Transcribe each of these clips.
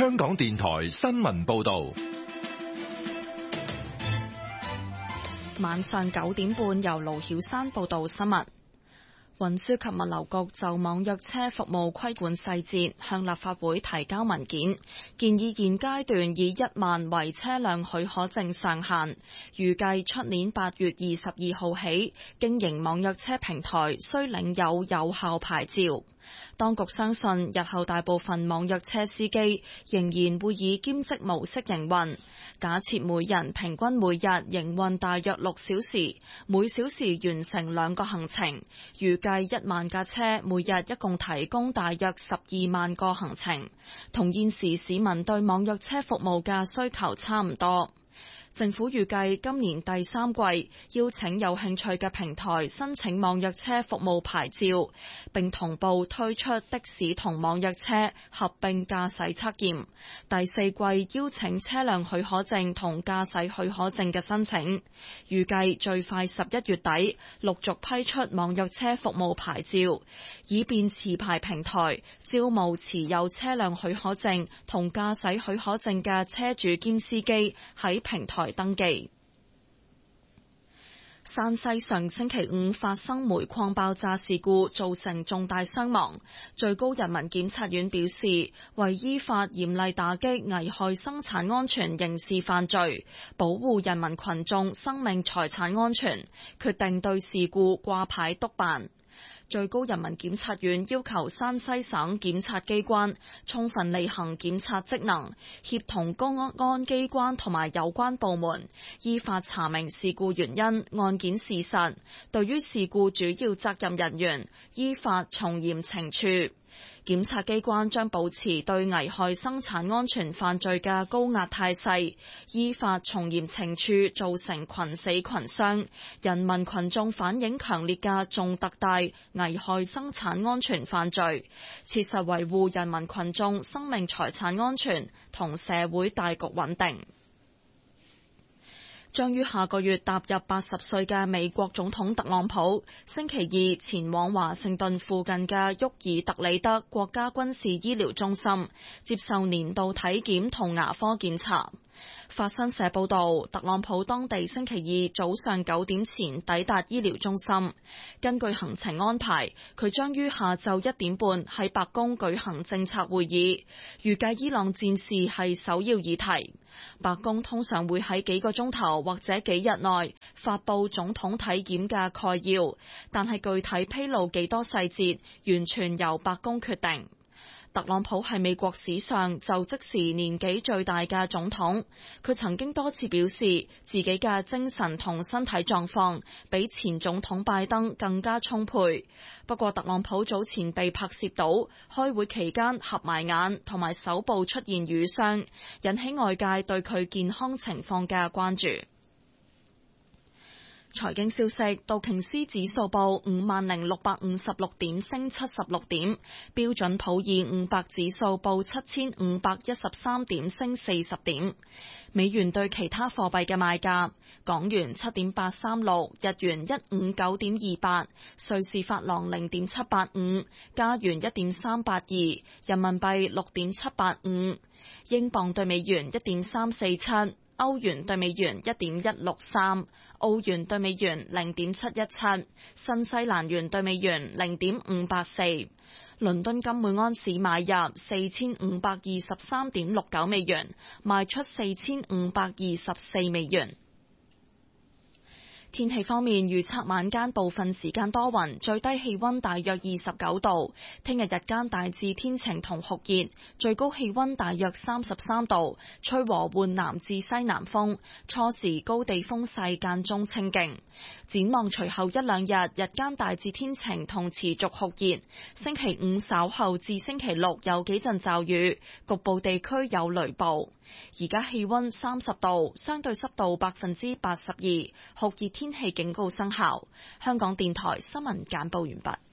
香港電台新聞報道。 晚上9點半，由盧曉山報道新聞。運輸及物流局就網約車服務規管細節向立法會提交文件，建議現階段以1萬為車輛許可證上限，預計出年8月22號起，經營網約車平台需領有有效牌照。當局相信日後大部分網約車司機仍然會以兼職模式營運，假設每人平均每日營運大約6小時，每小時完成2個行程，預計1萬架車每日一共提供大約12萬個行程，同現時市民對網約車服務嘅需求差唔多。政府預計今年第3季邀請有興趣嘅平台申請網約車服務牌照，並同步推出的士同網約車合併駕駛測驗。第4季邀請車輛許可證同駕駛許可證嘅申請，預計最快11月底陸續批出網約車服務牌照，以便持牌平台招募持有車輛許可證同駕駛許可證嘅車主兼司機喺平台登記。山西上星期5發生煤礦爆炸事故，造成重大傷亡。最高人民檢察院表示，為依法嚴厲打擊危害生產安全刑事犯罪，保護人民群眾生命財產安全，決定對事故掛牌督辦。最高人民檢察院要求山西省檢察機關充分履行檢察職能，協同公安機關同埋有關部門，依法查明事故原因、案件事實，對於事故主要責任人員依法從嚴懲處。檢察機關將保持對危害生產安全犯罪嘅高壓態勢，依法從嚴懲處造成群死群傷、人民群眾反映強烈嘅重特大危害生產安全犯罪，切實維護人民群眾生命財產安全同社會大局穩定。將於下個月踏入80歲嘅美國總統特朗普，星期2前往華盛頓附近嘅沃爾特里德國家軍事醫療中心，接受年度體檢同牙科檢查。法新社報道，特朗普當地星期2早上9點前抵達醫療中心。根據行程安排，佢將於下晝1點半喺白宮舉行政策會議，預計伊朗戰事係首要議題。白宮通常會喺幾個鐘頭或者幾日內發佈總統體檢嘅概要，但係具體披露幾多細節，完全由白宮決定。特朗普係美國史上就職時年紀最大嘅總統，佢曾經多次表示自己嘅精神同身體狀況比前總統拜登更加充沛。不過特朗普早前被拍攝到開會期間合埋眼，同埋手部出現瘀傷，引起外界對佢健康情況嘅關注。財經消息，道瓊斯指數報50,656點，升76點；標準普爾500指數報7513點，升40點。美元對其他貨幣嘅賣價：港元7.836，日元159.28，瑞士法郎0.785，加元1.382，人民幣6.785，英鎊對美元1.347。歐元對美元1.163，澳元對美元0.717，新西蘭元對美元0.584。倫敦金每安士買入4523.69美元，賣出4524美元。天氣方面，預測晚間部分時間多雲，最低氣溫大約29度。聽日日間大致天晴同酷熱，最高氣溫大約33度，吹和緩南至西南風，初時高地風勢間中清勁。展望隨後一兩日，日間大致天晴同持續酷熱。星期5稍後至星期6有幾陣驟雨，局部地區有雷暴。而家氣溫30度，相對濕度82%，酷熱天氣警告生效。香港電台新聞簡報完畢。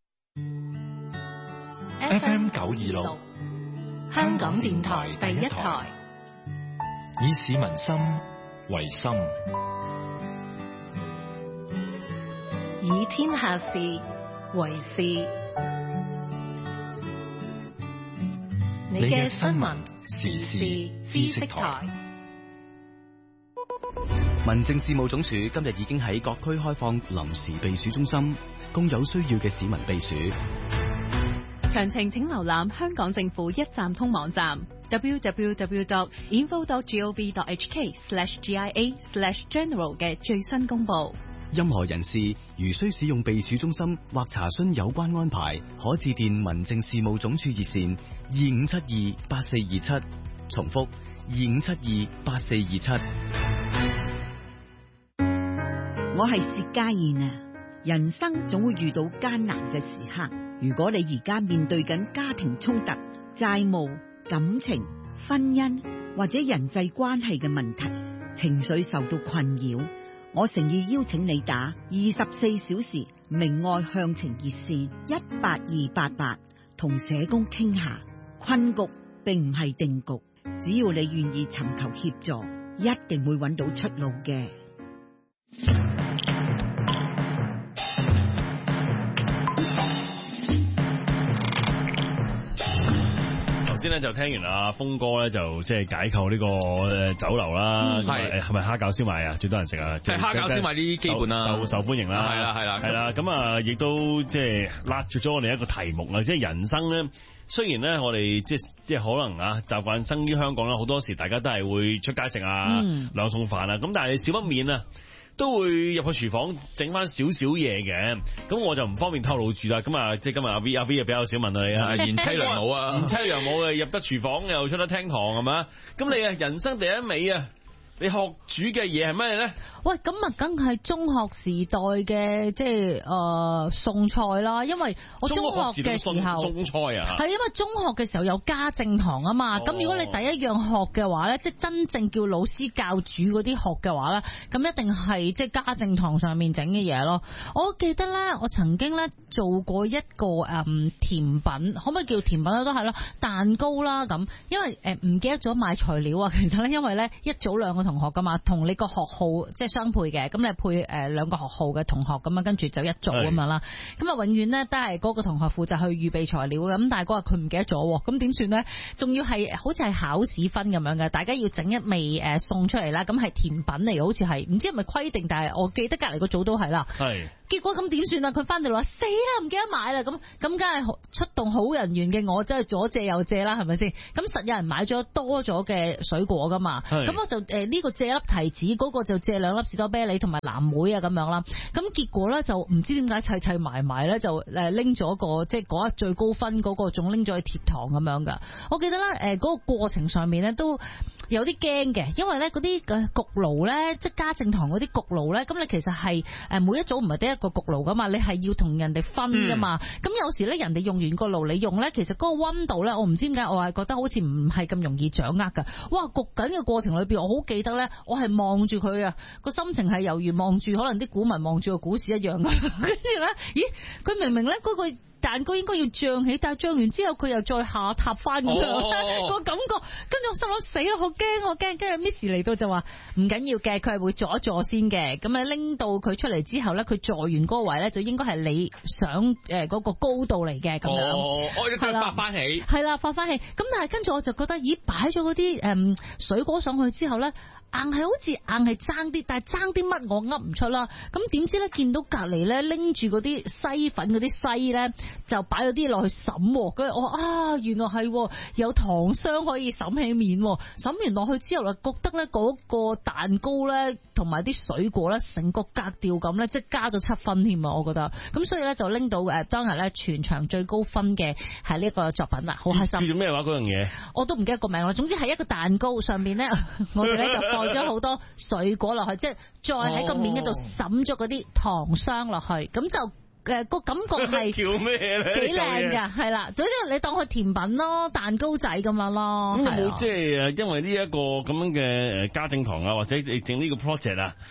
FM 926， 香港電台第一台， 以市民心為心， 以天下事為事。你嘅新聞時事知識台。 民政事務總署今日已經喺各區開放臨時避暑中心，供有需要嘅市民避暑。 詳情請瀏覽香港政府一站通網站 www.info.gov.hk/GIA/general 嘅最新公佈。 任何人士如需使用避暑中心或查詢有關安排，可致電民政事務總署熱線25728427，重複25728427。 我係薛家燕啊！人生總會遇到艱難嘅時刻，如果你而家面對緊家庭衝突、債務、感情、婚姻或者人際關係嘅問題，情緒受到困擾，我誠意邀請你打24小時明愛向晴熱線18288，同社工傾下。困局並唔係定局，只要你願意尋求協助，一定會揾到出路嘅。 頭先咧就聽完阿峰哥咧就即係解構呢個酒樓啦，係咪蝦餃燒賣啊？最多人食啊， 係蝦餃燒賣啲基本啦， 受歡迎啦，係啦，咁啊亦都即係拉住咗我哋一個題目啊，即係人生咧。雖然咧，我哋即係可能啊，習慣生於香港啦，好多時大家都係會出街食啊，兩餸飯啊，咁但係少不免啊，都會入去廚房整翻少少嘢嘅。咁我就唔方便透露住啦。咁啊，即係今日阿 V 比較少問到你啊，賢妻良母啊，賢妻良母嘅入得廚房又出得廳堂係嘛？咁你啊，人生第一味啊，你學煮嘅嘢係咩咧？ 喂，咁啊，梗係中學時代嘅即係餸菜啦，因為我中學嘅時候中菜啊， 係因為中學嘅時候有家政堂啊嘛，咁如果你第一樣學嘅話咧，即係真正叫老師教煮嗰啲學嘅話咧，咁一定係即係家政堂上面整嘅嘢咯。我記得咧，我曾經咧做過一個甜品，可唔可以叫甜品咧？都係咯，蛋糕啦咁，因為唔記得咗買材料啊。其實咧，因為咧一組兩個同學噶嘛，同你個學號即係相配嘅，咁你配兩個學號嘅同學咁樣，跟住就一組咁樣啦。咁啊，永遠咧都係嗰個同學負責去預備材料嘅。咁但係嗰日佢唔記得咗，咁點算咧？仲要係好似係考試分咁樣嘅，大家要整一味餸出嚟啦。咁係甜品嚟嘅，好似係唔知係咪規定，但係我記得隔離個組都係啦。係。結果咁點算啊？佢翻到嚟話死啦，唔記得買啦。咁梗係出動好人緣嘅我，真係左借右借啦，係咪先？咁實有人買咗多咗嘅水果噶嘛？咁我就呢個借粒提子，嗰個就借兩粒士多啤梨同埋藍莓啊咁樣啦。咁結果咧就唔知點解砌埋咧就拎咗個即係嗰日最高分嗰個，仲拎咗去貼堂咁樣噶。我記得啦，嗰個過程上面咧都有啲驚嘅，因為咧嗰啲焗爐咧，即係家政堂嗰啲焗爐咧，咁你其實係每一組唔係得一個焗爐噶嘛，你係要同人哋分噶嘛。咁有時咧人哋用完個爐你用咧，其實嗰個溫度咧，我唔知點解我係覺得好似唔係咁容易掌握噶。哇，焗緊嘅過程裏邊，我好記得咧，我係望住佢啊，個心情係猶如望住可能啲股民望住個股市一樣噶。跟住咧，咦，佢明明咧嗰個蛋糕應該要漲起，但係漲完之後佢又再下塌翻咁樣個感覺。跟住我心諗死啦，好驚。跟住 Miss 嚟到就話唔緊要嘅，佢係會坐一坐先嘅。咁你拎到佢出嚟之後咧，佢坐完嗰個位咧就應該係你想嗰個高度嚟嘅咁樣。 我要佢發翻起。係啦， 發翻起。咁但係跟住我就覺得，咦，擺咗嗰啲水果上去之後咧，硬係好似硬係爭啲，但係爭啲乜我噏唔出啦。咁點知咧見到隔離咧拎住嗰啲西粉嗰啲西咧，就擺咗啲落去審。跟住我啊，原來係有糖霜可以審起面。審完落去之後咧，覺得咧嗰個蛋糕咧同埋啲水果咧，成個格調咁咧，即係加咗7分添啊！我覺得咁，所以咧就拎到當日咧全場最高分嘅係呢個作品啦，好開心。 叫做咩話嗰樣嘢？ 我都唔記得個名啦。總之係一個蛋糕上邊咧，我哋咧就放咗好多水果落去，即係再喺個面嗰度審咗嗰啲糖霜落去，咁就個感覺係叫咩咧？ 幾靚㗎，係啦。總之你當佢甜品咯，蛋糕仔咁樣咯。 咁有冇即係因為呢一個咁樣嘅家政堂啊，或者你整呢個 project 啊，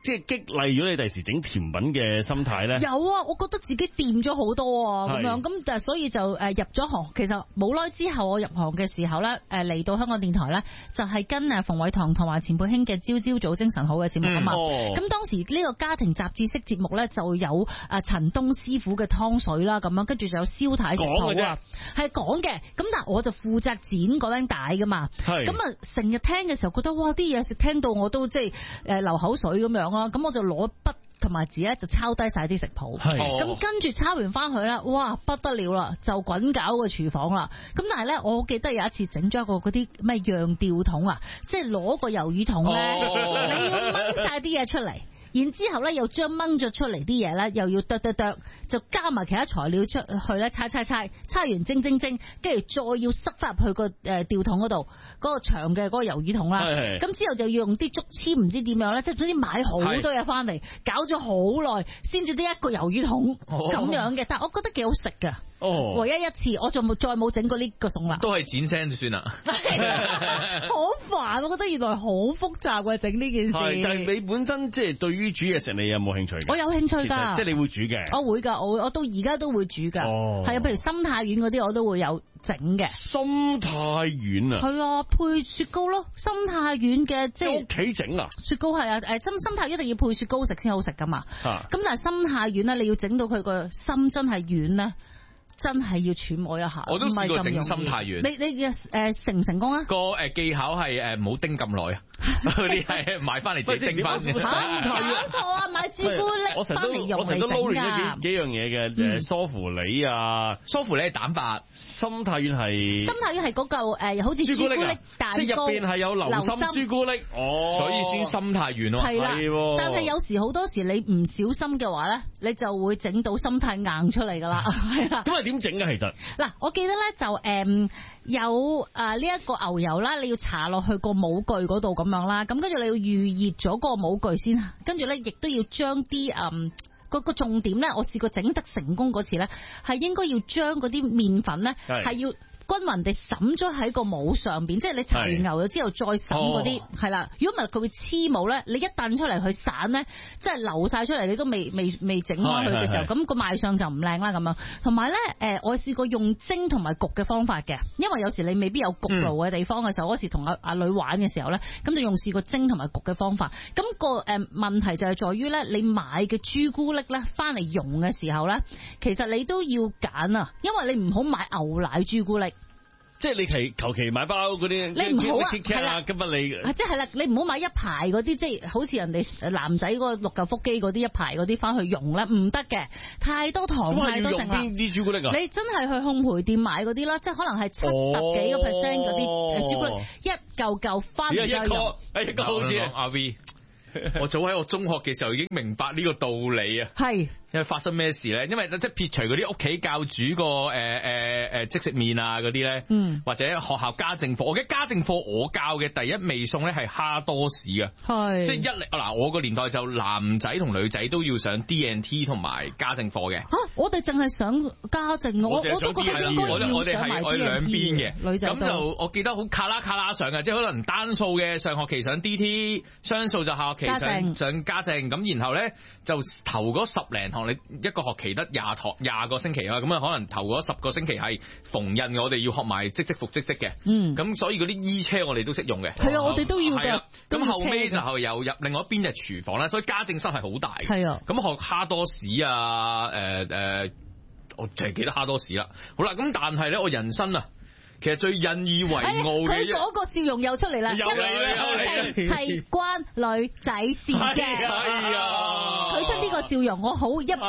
即係激勵咗你第時整甜品嘅心態咧？ 有啊，我覺得自己掂咗好多啊，咁樣咁但係所以就入咗行。其實冇耐之後我入行嘅時候咧，嚟到香港電台咧，就係跟馮偉棠同埋錢佩卿嘅朝朝早精神好嘅節目啊嘛。咁當時呢個家庭雜誌式節目咧就有陳東師傅嘅湯水啦，咁樣跟住就有蕭太食譜啊，係講嘅。咁但係我就負責剪嗰張帶噶嘛。咁啊成日聽嘅時候覺得哇啲嘢食聽到我都即係流口水咁樣啦。咁我就攞筆同埋紙咧就抄低晒啲食譜。咁跟住抄完翻去啦，哇不得了啦，就滾搞個廚房啦。咁但係咧，我記得有一次整咗一個嗰啲咩釀吊桶啊，即係攞個魷魚桶咧，你要掹晒啲嘢出嚟。然之後咧，又將掹咗出嚟啲嘢咧，又要剁，就加埋其他材料出去咧，猜完蒸，跟住再要塞翻入去個吊桶嗰度，嗰個長嘅嗰個魷魚桶啦。咁之後就要用啲竹籤，唔知點樣咧，即係總之買好多嘢翻嚟，搞咗好耐，先至得一個魷魚桶咁樣嘅。但係我覺得幾好食㗎。唯一一次，我就再冇整過呢個餸啦。 都係剪聲就算啦。 好煩，我覺得原來好複雜嘅整呢件事。 但係你本身即係對於煮嘢食，你有冇興趣？ 我有興趣㗎， 即係你會煮嘅。 我會㗎，我到而家都會煮㗎。係啊，譬如心太丸嗰啲，我都會有整嘅。心太丸啊？係啊，配雪糕咯。心太丸嘅即係屋企整啊？雪糕係啊，心太丸一定要配雪糕食先好食㗎嘛。咁但係心太丸咧，你要整到佢個心真係軟咧。真係要揣摩一下， 我都試過整心太丸。 你成唔成功啊？ 個技巧係唔好叮咁耐啊！嗰啲係買翻嚟自己叮翻嘅。 搞錯啊！買朱古力翻嚟用嚟整㗎。我成日都撈亂咗幾樣嘢嘅，梳芙梨啊， 梳芙梨係蛋白， 心太丸係嗰嚿好似朱古力蛋糕， 即係入邊係有流心朱古力， 所以先心太丸咯。 係啦，但係有時好多時你唔小心嘅話咧，你就會整到心太硬出嚟㗎啦。係啦。 咁係點整嘅其實？ 嗱，我記得咧就有呢一個牛油啦，你要搽落去個模具嗰度咁樣啦，咁跟住你要預熱咗個模具先，跟住咧亦都要將啲個重點咧，我試過整得成功嗰次咧，係應該要將嗰啲麵粉咧係要均勻地揼咗喺個模上邊，即係你搽完牛油之後再揼嗰啲，係啦。如果唔係佢會黐模咧，你一掟出嚟佢散咧，即係流晒出嚟，你都未整開佢嘅時候，咁個賣相就唔靚啦咁樣。同埋咧，我試過用蒸同埋焗嘅方法嘅，因為有時你未必有焗爐嘅地方嘅時候，嗰時同阿女玩嘅時候咧，咁就用試過蒸同埋焗嘅方法。咁個問題就係在於咧，你買嘅朱古力咧翻嚟用嘅時候咧，其實你都要揀啊，因為你唔好買牛奶朱古力。 即係你求其買包嗰啲， 你唔好啊， 係啦，今日你即係啦，你唔好買一排嗰啲，即係好似人哋男仔嗰個六嚿腹肌嗰啲一排嗰啲翻去用咧，唔得嘅，太多糖太多剩啦。 邊啲朱古力啊？ 你真係去烘焙店買嗰啲啦，即係可能係70幾個% 嗰啲朱古力，一嚿嚿翻嚟就用。 一個好似阿 V，我早喺我中學嘅時候已經明白呢個道理啊。係。因為發生咩事咧？因為即係撇除嗰啲屋企教煮個即食麵啊嗰啲咧，或者學校家政課，我嘅家政課我教嘅第一味餸咧係蝦多士啊，係即係嗱我個年代就男仔同女仔都要上 D&T 同埋家政課嘅。我哋淨係上家政，我都覺得應該要上埋 D&T 兩邊嘅女仔。 咁就我記得好卡啦上嘅，即係可能單數嘅上學期上 DT， 雙數就下學期上家政，咁然後咧就頭嗰10零堂。你一個學期得20個星期啊，咁啊可能頭嗰10個星期係縫紉，我哋要學埋織服織嘅，咁所以嗰啲衣車我哋都識用嘅，係啊，我哋都要嘅。咁後尾就係又入另外一邊就廚房啦，所以家政室係好大嘅，係啊。咁學蝦多士啊，我淨係記得蝦多士啦。好啦，咁但係咧，我人生啊。其實最引以為傲嘅，佢嗰個笑容又出嚟啦，一定係關女仔事嘅。佢出呢個笑容，我好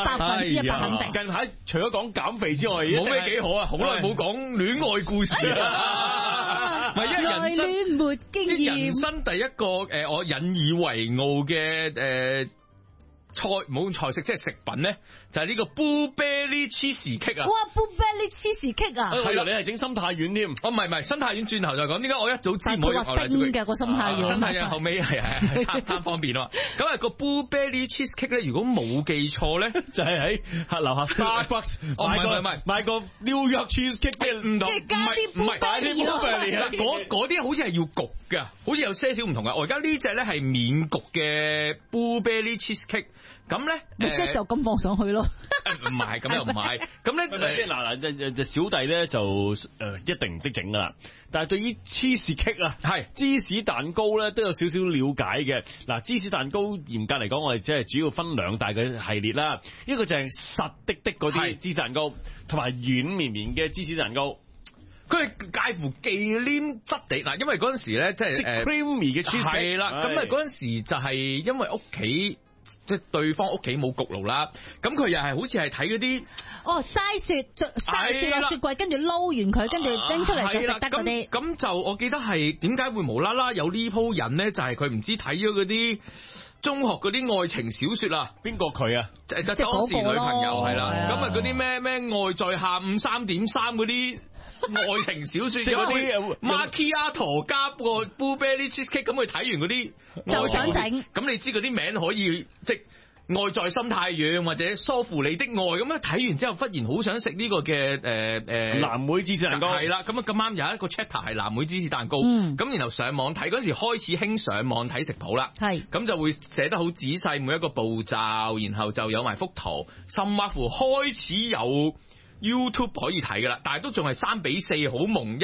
100%肯定。 近排除咗講減肥之外，冇咩幾好啊！好耐冇講戀愛故事啦。唔係，因為人生第一個我引以為傲嘅冇菜式，即係食品咧，就係呢個 blueberry cheese cake 啊！ 哇 ，blueberry cheese cake 啊！ 係啦，你係整心太軟添。 哦，唔係，心太軟轉頭再講。點解我一早知唔可以話冰嘅個心太軟？ 心太軟後尾係貪方便啊嘛。咁啊個 blueberry cheese cake 咧，如果冇記錯咧， 就係喺樓下 Starbucks 買個 New York cheese cake 嘅唔同， 即係加啲 blueberry 啦。嗰啲好似係要焗㗎，好似有些少唔同㗎。我而家呢隻咧係免焗嘅 blueberry cheese cake。咁咧， 即係就咁放上去咯。 唔係，咁又唔係。咁咧， 即係嗱，小弟咧就一定唔識整噶啦。但係對於芝士 cake 啊，係芝士蛋糕咧，都有少少了解嘅。嗱，芝士蛋糕嚴格嚟講，我哋只係主要分兩大嘅系列啦。一個就係實的嗰啲芝士蛋糕，同埋軟綿綿嘅芝士蛋糕。 佢係介乎忌廉質地嗱，因為嗰陣時咧即係 creamy 嘅 cheese cake 係啦。咁啊嗰陣時就係因為屋企。即係對方屋企冇焗爐啦，咁佢又係好似係睇嗰啲齋雪落雪櫃，跟住撈完佢，跟住蒸出嚟就食得嗰啲。 咁就我記得係點解會無啦啦有呢鋪人咧？就係佢唔知睇咗嗰啲中學嗰啲愛情小説啊， 邊個佢啊？ 就當時女朋友係啦，咁啊嗰啲咩愛在下午3.3嗰啲。愛情小説嗰啲 macchiato 加個 blueberry cheesecake， 咁佢睇完嗰啲就想整， 咁你知嗰啲名可以即愛在心太軟或者疏乎你的愛，咁樣睇完之後忽然好想食呢個嘅藍莓芝士蛋糕， 係啦，咁啊咁啱有一個 chapter 係藍莓芝士蛋糕，咁然後上網睇嗰時開始興上網睇食譜啦，係咁就會寫得好仔細每一個步驟，然後就有埋幅圖，甚至乎開始有。YouTube 可以睇噶啦，但係都仲係3:4，好蒙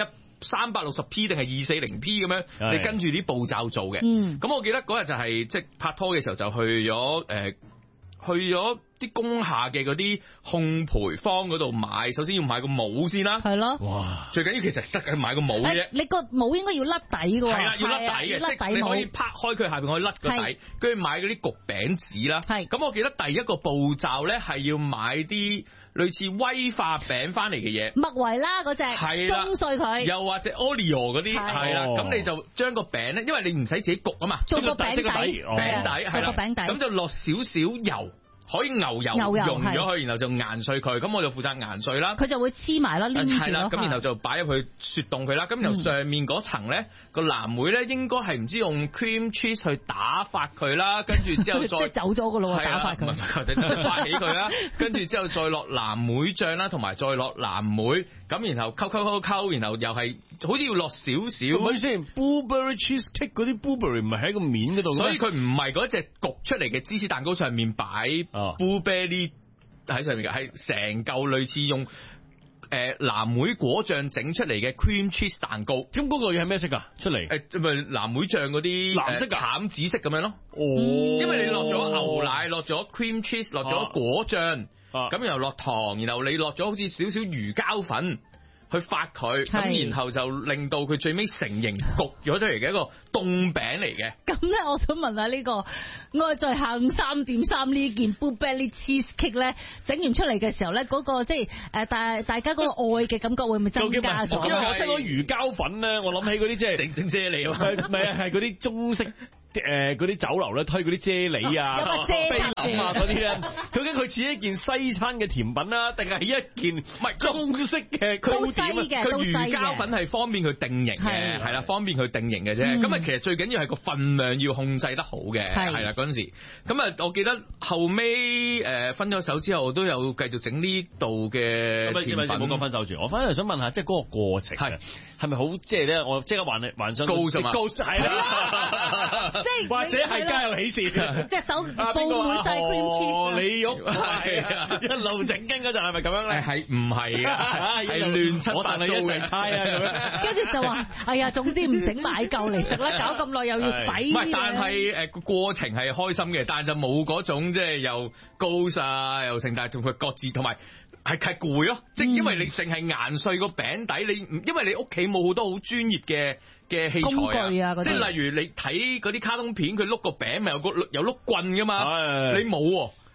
360p 定係240p 咁樣，你跟住啲步驟做嘅。咁我記得嗰日就係即係拍拖嘅時候就去咗啲工廈嘅嗰啲烘焙坊嗰度買，首先要買個帽先啦。係咯，哇！最緊要其實得嘅買個帽啫。你個帽應該要甩底㗎喎。係啦，要甩底嘅，即係你可以拍開佢下邊可以甩個底，跟住買嗰啲焗餅紙啦。係。咁我記得第一個步驟咧係要買啲類似威化餅翻嚟嘅嘢，麥維啦嗰隻，中碎佢，又或者 Oreo 嗰啲，係啦。咁你就將個餅咧，因為你唔使自己焗啊嘛，做個餅底，餅底係啦，咁就落少少油。可以牛油溶咗佢，然後就研碎佢，咁我就負責研碎啦。佢就會黐埋啦，黏住咯。係啦，咁然後就擺入去雪凍佢啦。咁由上面嗰層咧個藍莓咧應該係唔知用 cream cheese 去打發佢啦，跟住之後再即係走咗噶咯喎，打發佢，發起佢啦，跟住之後再落藍莓醬啦，同埋再落藍莓，咁然後溝，然後又係好似要落少少。咪先 blueberry cheese cake 嗰啲 blueberry 唔係喺個面嗰度，所以佢唔係嗰隻焗出嚟嘅芝士蛋糕上面擺。blueberry 喺上面嘅係成嚿類似用藍莓果醬整出嚟嘅 cream cheese 蛋糕，咁嗰個嘢係咩色㗎？出嚟咪藍莓醬嗰啲藍色淡紫色咁樣咯。哦，因為你落咗牛奶，落咗 cream cheese， 落咗果醬，咁然後落糖，然後你落咗好似少少魚膠粉。去發佢，咁然後就令到佢最尾成型焗咗出嚟嘅一個凍餅嚟嘅。咁咧，我想問下呢個愛在下午3.3呢件 blueberry cheesecake 咧，整完出嚟嘅時候咧，嗰個即係大家嗰個愛嘅感覺會唔會增加咗？因為我聽到魚膠粉咧，我諗起嗰啲即係整啫喱啊，唔係啊，係嗰啲中式嗰啲酒樓咧推嗰啲啫喱啊、菲林啊嗰啲咧，究竟佢似一件西餐嘅甜品啦，定係一件唔係中式嘅糕點啊？佢魚膠粉係方便佢定型嘅，係啦，方便佢定型嘅啫。咁啊，其實最緊要係個分量要控制得好嘅，係啦嗰陣時。咁啊，我記得後尾分咗手之後，都有繼續整呢度嘅甜品。唔好講分手住，我反而想問下，即係嗰個過程係咪好即係咧？我即刻幻想高係啦。即係或者係家有喜事，隻手布滿晒 cream cheese，你喐係一路整經嗰陣係咪咁樣咧？係唔係啊？係亂七八糟嘅猜啊咁樣，跟住就話哎呀，總之唔整買夠嚟食啦，搞咁耐又要洗。唔係，但係個過程係開心嘅，但係就冇嗰種即係又高晒又盛大，同佢各自同埋。係攰咯，即係因為你淨係研碎個餅底，你因為你屋企冇好多好專業嘅器材啊，即係例如你睇嗰啲卡通片，佢碌個餅咪有碌棍噶嘛，你冇喎。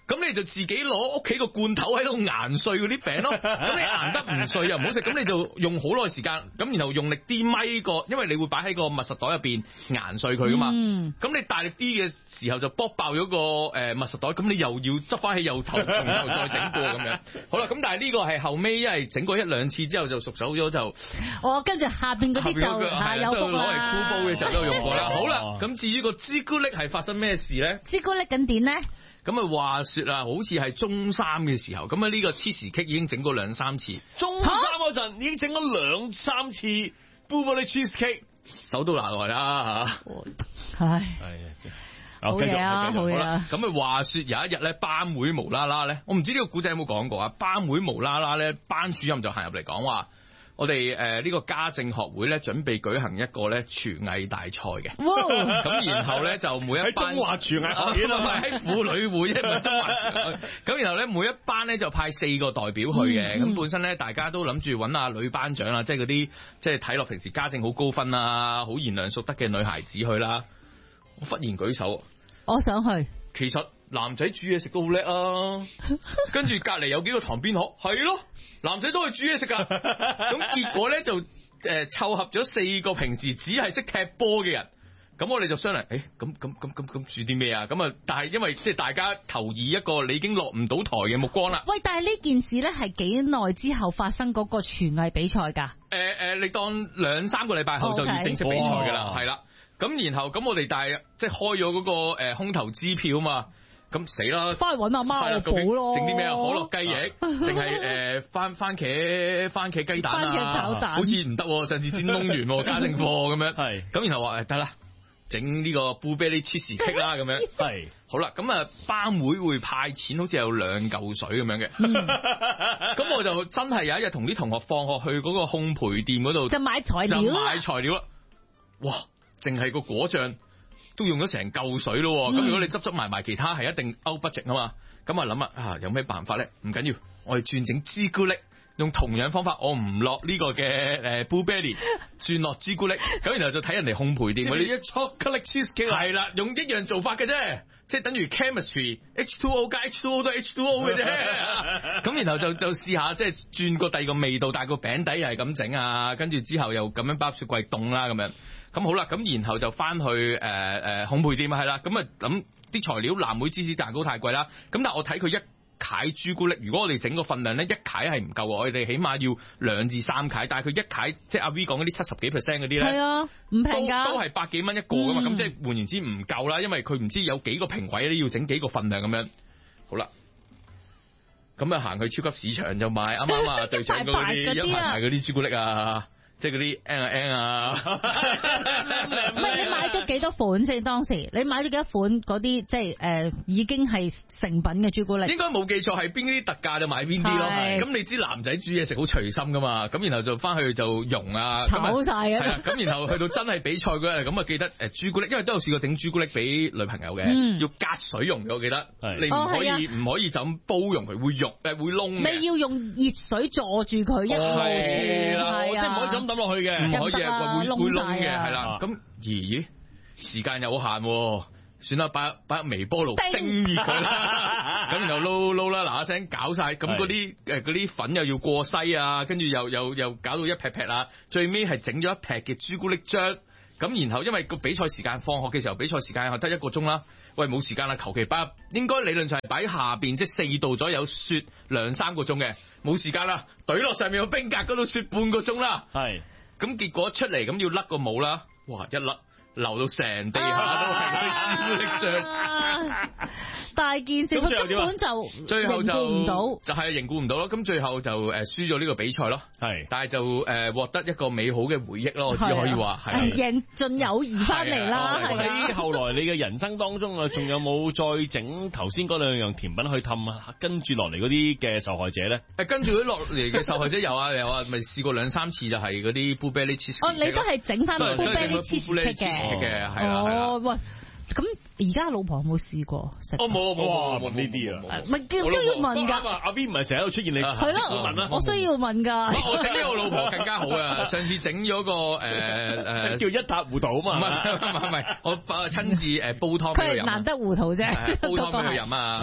咁你就自己攞屋企個罐頭喺度研碎嗰啲餅咯。咁你研得唔碎又唔好食，咁你就用好耐時間，咁然後用力啲咪個，因為你會擺喺個密實袋入邊研碎佢噶嘛。咁你大力啲嘅時候就剝爆咗個密實袋，咁你又要執翻起從頭再整過咁樣。好啦，咁但係呢個係後尾，因為整過1-2次之後就熟手咗就。 跟住下邊嗰啲就有福啦。攞嚟箍煲嘅時候都用過啦。好啦，咁至於個朱古力係發生咩事咧？ 朱古力緊點咧？ 咁啊，話說啊，好似係中3嘅時候，咁啊呢個 cheese cake 已經整過2-3次。 中3嗰陣已經整咗2-3次 blueberry cheese cake， 手都拿來啦嚇。 唉， 好嘢啊，好嘢啊！ 咁啊，話說有一日咧，班會無啦啦咧，我唔知呢個古仔有冇講過啊？班會無啦啦咧，班主任就行入嚟講話，我哋呢個家政學會咧準備舉行一個咧廚藝大賽嘅。咁然後咧就每一班喺中華廚藝學院唔係喺婦女會，唔係中華廚藝。咁然後咧每一班咧就派4個代表去嘅。咁本身咧大家都諗住揾下女班長啊，即係嗰啲即係睇落平時家政好高分啊，好賢良淑德嘅女孩子去啦。我忽然舉手， 我想去。 其實男仔煮嘢食都好叻啊。跟住隔離有幾個堂邊學，係咯。男仔都去煮嘢食噶，咁結果咧就湊合咗4個平時只係識踢波嘅人，咁我哋就商量，咁煮啲咩啊？咁啊，但係因為即係大家投以一個你已經落唔到台嘅目光啦。 喂，但係呢件事咧係幾耐之後發生嗰個廚藝比賽㗎？ 你當2-3個禮拜後就要正式比賽㗎啦，係啦。咁然後咁我哋但係即係開咗嗰個空頭支票嘛。咁死啦！ 翻去揾阿媽補咯， 整啲咩啊？可樂雞翼定係番茄雞蛋啊？ 番茄炒蛋好似唔得，上次煎燶完家政課咁樣。係咁，然後話得啦，整呢個 blueberry cheese cake 啦咁樣。係好啦，咁啊班會派錢，好似有2嚿水咁樣嘅。咁我就真係有一日同啲同學放學去嗰個烘焙店嗰度， 就買材料啦。 哇！淨係個果醬都用咗成嚿水咯，咁如果你執埋其他係一定 out budget 啊嘛，咁啊諗啊有咩辦法咧？唔緊要，我哋轉整朱古力，用同樣方法，我唔落呢個嘅blueberry， 轉落朱古力，咁然後就睇人哋烘焙店，我哋一 chocolate cheese cake 係啦，用一樣做法嘅啫，即係等於 chemistry H2O 加 H2O 都係 H2O 嘅啫，咁然後就試下即係轉個第二個味道，但係個餅底又係咁整啊，跟住之後又咁樣包雪櫃凍啦咁樣。咁好啦，咁然後就翻去烘焙店啊，係啦，咁啊諗啲材料，藍莓芝士蛋糕太貴啦，咁但係我睇佢一塊朱古力，如果我哋整個份量咧，一塊係唔夠，我哋起碼要2至3塊，但係佢一塊即係阿 V 講嗰啲70幾%嗰啲咧， 係啊，唔平㗎， 都係100幾蚊一個㗎嘛，咁即係換言之唔夠啦，因為佢唔知有幾個評委咧，要整幾個份量咁樣，好啦。咁啊行去超級市場就買啱啱啊隊長嗰啲一排嗰啲朱古力啊。即係嗰啲 N 啊， 唔係你買咗幾多款先？當時你買咗幾多款嗰啲即係已經係成品嘅朱古力？應該冇記錯係邊啲特價就買邊啲咯。咁你知男仔煮嘢食好隨心噶嘛？咁然後就翻去就溶啊， 炒晒啊！ 咁然後去到真係比賽嗰日，咁啊記得朱古力，因為都有試過整朱古力俾女朋友嘅，要隔水溶嘅，我記得。你唔可以就咁煲溶佢，會溶會燶嘅。你要用熱水坐住佢一路煮， 係啊，即係唔可以咁抌落去嘅，唔可以會燶嘅，係啦。咁咦，時間有限，算啦，擺入微波爐叮熱佢啦。咁然後撈啦，嗱一聲搞晒，咁嗰啲粉又要過篩啊，跟住又搞到一劈劈啦。最尾係整咗一劈嘅朱古力漿。咁然後因為個比賽時間，放學嘅時候比賽時間係得1個鐘啦。喂，冇時間啦，求其擺，應該理論上係擺下邊，即係4度左右雪2-3個鐘嘅，冇時間啦，懟落上面個冰格嗰度雪半個鐘啦。係，咁結果出嚟咁要甩個帽啦，哇，一甩流到成地下都係啲朱古力漿。 大件事，佢根本就最後就唔到， 就係凝固唔到咯。咁最後就輸咗呢個比賽咯。係，但係就獲得一個美好嘅回憶咯。我只可以話係贏盡友誼翻嚟啦。 喺後來你嘅人生當中啊，仲有冇再整頭先嗰2樣甜品去氹跟住落嚟嗰啲嘅受害者咧？ 跟住落嚟嘅受害者有啊，咪試過2-3次就係嗰啲 blueberry cheese。 你都係整翻 blueberry cheese 嘅， 係啦。 喂。咁而家老婆有冇試過食？ 冇問呢啲啊， 唔係都要問㗎。 阿 B 唔係成日喺度出現你， 係咯，我需要問㗎。 我整呢個老婆更加好啊！上次整咗個叫一塌糊塗啊嘛， 唔係，我親自煲湯俾佢飲。 佢係難得糊塗啫， 煲湯俾佢飲啊！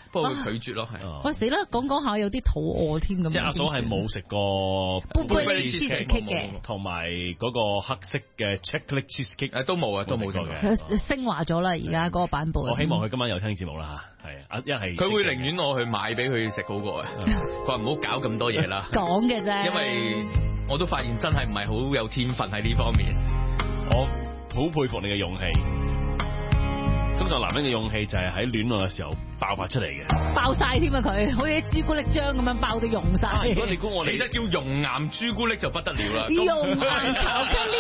不過佢拒絕咯，係。 喂死啦，講下有啲肚餓添咁。 即係阿嫂係冇食過 blueberry cheesecake 嘅， 同埋嗰個黑色嘅 chocolate cheesecake 都冇啊，都冇咗嘅。 佢升華咗啦，而家嗰個版本。 我希望佢今晚有聽節目啦嚇，係一係佢會寧願我去買俾佢食好過嘅。佢話唔好搞咁多嘢啦。 講嘅啫。 因為我都發現真係唔係好有天分喺呢方面。 我好佩服你嘅勇氣。通常男人嘅勇氣就係喺戀愛嘅時候爆發出嚟嘅， 爆晒添啊！佢好似朱古力漿咁樣爆到溶晒。 如果你估我哋其實叫熔岩朱古力就不得了啦。 熔岩巧克力。